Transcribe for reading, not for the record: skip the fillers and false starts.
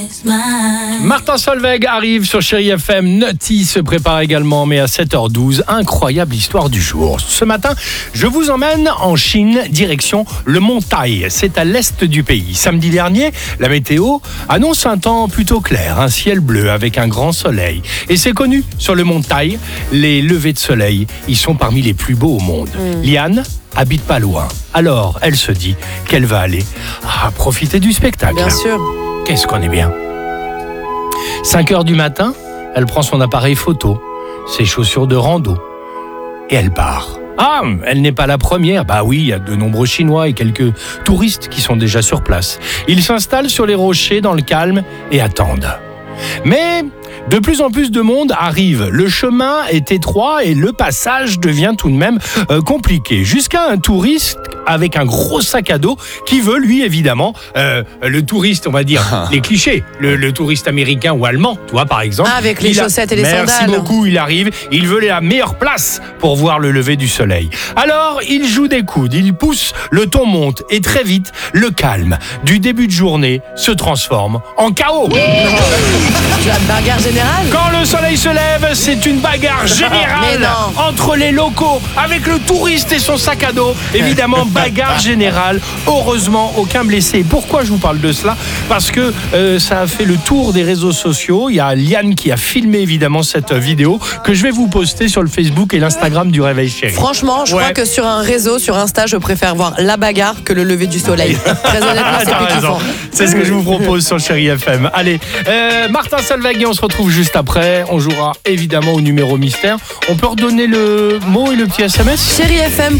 Martin Solveig arrive sur Chérie FM. Nutty se prépare également, mais à 7h12, incroyable histoire du jour. Ce matin, je vous emmène en Chine, direction le mont Tai. C'est à l'est du pays. Samedi dernier, la météo annonce un temps plutôt clair, un ciel bleu avec un grand soleil. Et c'est connu, sur le mont Tai, les levées de soleil, ils sont parmi les plus beaux au monde. Liane habite pas loin. Alors, elle se dit qu'elle va aller profiter du spectacle. Bien sûr. Qu'est-ce qu'on est bien. 5h du matin, elle prend son appareil photo, ses chaussures de rando, et elle part. Ah, elle n'est pas la première. Bah oui, il y a de nombreux Chinois et quelques touristes qui sont déjà sur place. Ils s'installent sur les rochers dans le calme et attendent. Mais de plus en plus de monde arrive. Le chemin est étroit et le passage devient tout de même compliqué. Jusqu'à un touriste avec un gros sac à dos qui veut, lui, évidemment, le touriste, on va dire, les clichés, le touriste américain ou allemand, tu vois, par exemple. Avec les chaussettes et les sandales. Merci beaucoup, il arrive, il veut la meilleure place pour voir le lever du soleil. Alors, il joue des coudes, il pousse, le ton monte et très vite, le calme du début de journée se transforme en chaos. La bagarre générale. Quand le soleil se lève, c'est une bagarre générale entre les locaux, avec le touriste et son sac à dos. Évidemment, bagarre générale. Heureusement, aucun blessé. Pourquoi je vous parle de cela ? Parce que ça a fait le tour des réseaux sociaux. Il y a Liane qui a filmé évidemment cette vidéo que je vais vous poster sur le Facebook et l'Instagram du Réveil Chéri. Franchement, je crois que sur un réseau, sur Insta, je préfère voir la bagarre que le lever du soleil. Très honnêtement, c'est plus kiffant. C'est ce que je vous propose sur Chéri FM. Allez, Martin Solveig, on se retrouve juste après. On jouera évidemment au numéro mystère. On peut redonner le mot et le petit SMS ? Chérie FM.